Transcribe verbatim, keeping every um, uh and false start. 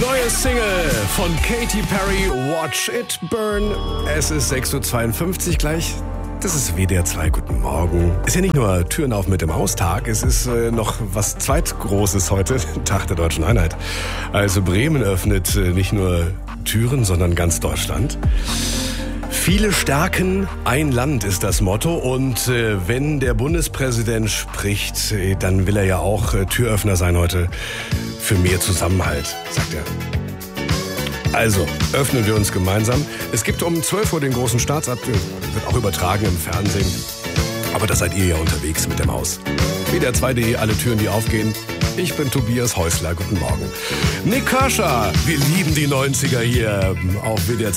Neue Single von Katy Perry, Watch It Burn. Es ist sechs Uhr zweiundfünfzig gleich. Das ist W D R zwei, guten Morgen. Ist ja nicht nur Türen auf mit dem Haustag, es ist äh, noch was Zweitgroßes heute, Tag der Deutschen Einheit. Also Bremen öffnet äh, nicht nur Türen, sondern ganz Deutschland. Viele stärken, ein Land ist das Motto, und äh, wenn der Bundespräsident spricht, äh, dann will er ja auch äh, Türöffner sein heute für mehr Zusammenhalt, sagt er. Also, öffnen wir uns gemeinsam. Es gibt um zwölf Uhr den großen Staatsakt, wird auch übertragen im Fernsehen. Aber da seid ihr ja unterwegs mit der Maus. W D R zwei punkt de, alle Türen, die aufgehen. Ich bin Tobias Häusler, guten Morgen. Nik Kershaw, wir lieben die neunziger hier auf W D R zwei.